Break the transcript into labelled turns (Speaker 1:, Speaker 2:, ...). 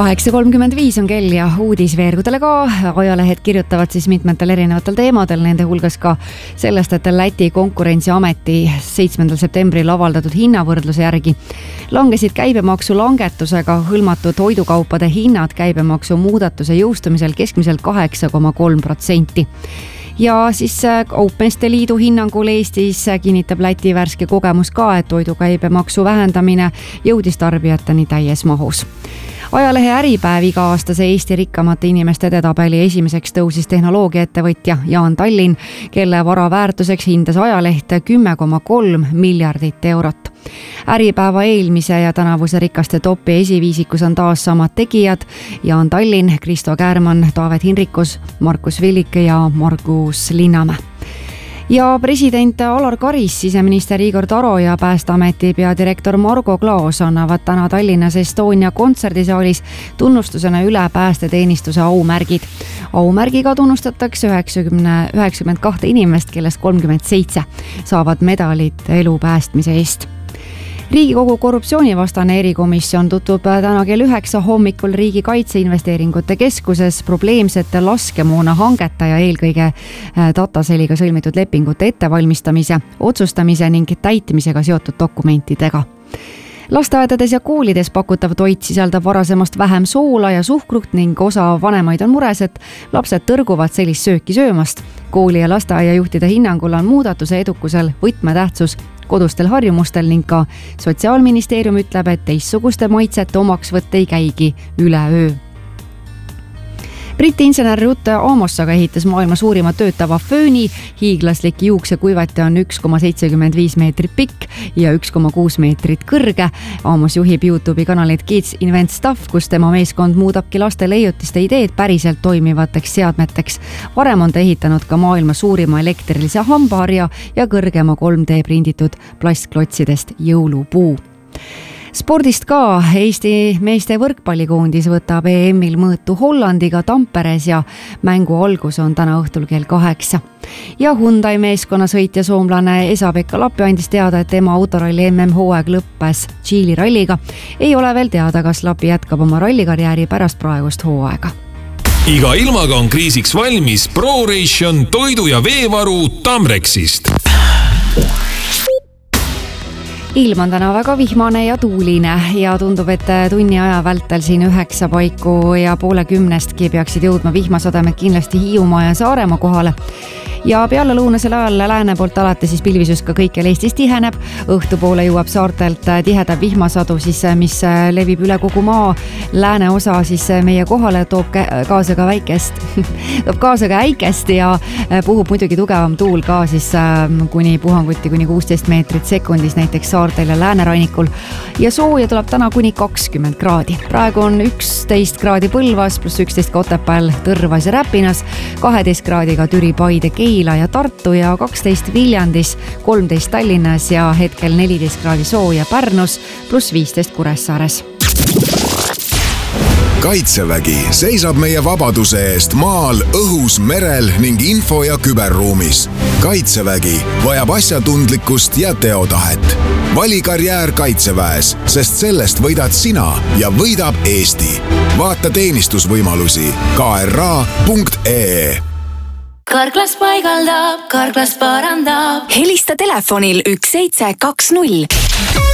Speaker 1: 8:35 on kell ja uudisveergudele ka. Ajalehed kirjutavad siis mitmetel erinevatel teemadel, nende hulgas ka sellest, et Läti konkurentsiameti 7. septembril avaldatud hinnavõrdluse järgi langesid käibemaksu langetusega hõlmatud toidukaupade hinnad käibemaksu muudatuse jõustumisel keskmiselt 8,3%. Ja siis Kaupmeeste Liidu hinnangul Eestis kinnitab Läti värske kogemus ka, et toidukäibemaksu vähendamine jõudis tarbijateni täies mahus. Ajalehe Äripäev iga-aastase Eesti rikkamate inimeste edetabeli esimeseks tõusis tehnoloogiaettevõtja Jaan Tallinn, kelle vara väärtuseks hindas ajaleht 10,3 miljardit eurot. Äripäeva eelmise ja tänavuse rikaste topi esiviisikus on taas samad tegijad: Jaan Tallinn, Kristo Käärmann, Taavet Hinrikus, Markus Villik ja Margus Linnamäe. Ja president Alar Karis, siseminister Igor Taro ja Päästeameti peadirektor Margo Klaos annavad täna Tallinnas Estonia kontserdisaalis tunnustusena üle päästeteenistuse aumärgid. Aumärgiga tunnustatakse 92 inimest, kellest 37 saavad medalit elu päästmise eest. Riigikogu korruptsioonivastane erikomisjon tutvub täna kell 9 hommikul Riigi Kaitseinvesteeringute Keskuses probleemsete laskemoona hangeta ja eelkõige Dataseliga sõlmitud lepingute ettevalmistamise, otsustamise ning täitmisega seotud dokumentidega. Lasteaedades ja koolides pakutav toit sisaldab varasemast vähem soola ja suhkrut ning osa vanemaid on mures, et lapsed tõrguvad sellist sööki söömast. Kooli ja lasteaiajuhtide hinnangul on muudatuse edukusel võtmetähtsus kodustel harjumustel ning ka Sotsiaalministeerium ütleb, et teistsuguste maitsete omaksvõtt ei käigi üleöö. Briti insener Ruth Amossaga ehitas maailma suurima töötava fööni. Hiiglaslik juuksekuivati on 1,75 meetrit pikk ja 1,6 meetrit kõrge. Amos juhib YouTube'i kanalit Kids Invent Stuff, kus tema meeskond muudabki laste leiutiste ideed päriselt toimivateks seadmeteks. Varem on ta ehitanud ka maailma suurima elektrilise hambaharja ja kõrgema 3D prinditud plastklotsidest jõulupuu. Spordist ka. Eesti meeste võrkpallikoondis võtab EM-il mõõtu Hollandiga Tamperes ja mängu algus on täna õhtul kell 8. Ja Hyundai meeskonnasõitja soomlane Esa-Pekka Lappi andis teada, et tema autoralli MM-hooaeg lõppes Tšiili ralliga. Ei ole veel teada, kas Lappi jätkab oma rallikarjääri pärast praegust hooaega.
Speaker 2: Iga ilmaga on kriisiks valmis ProRation toidu- ja veevaru Tamrexist.
Speaker 1: Ilm on täna väga vihmane ja tuuline ja tundub, et tunni aja vältel siin 9 paiku ja poole 10 peaksid jõudma vihmasademed kindlasti Hiiumaa ja Saaremaa kohale. Ja peale lõunasel ajal lääne poolt alati siis pilvisus ka kõikjal Eestis tiheneb. Õhtupoole jõuab saartelt tihedam vihmasadu, siis, mis levib üle kogu maa. Lääne osa siis meie kohale toob kaasa ka äikest ja puhub muidugi tugevam tuul ka siis kuni puhanguti kuni 16 meetrit sekundis näiteks saartel ja läänerannikul. Ja sooja tuleb täna kuni 20 kraadi. Praegu on 11 kraadi Põlvas, pluss 11 Otepääl, Tõrvas ja Räpinas, 12 kraadiga Türi, Paide, Keila ja Tartu ja 12 Viljandis, 13 Tallinnas ja hetkel 14 kraadi sooja Pärnus, pluss 15 Kuressaares.
Speaker 3: Kaitsevägi seisab meie vabaduse eest maal, õhus, merel ning info- ja küberruumis. Kaitsevägi vajab asjatundlikkust ja teotahet. Vali karjäär Kaitseväes, sest sellest võidad sina ja võidab Eesti. Vaata teenistusvõimalusi kra.ee.
Speaker 4: Karklas paigaldab, Karklas parandab.
Speaker 5: Helista telefonil 1720.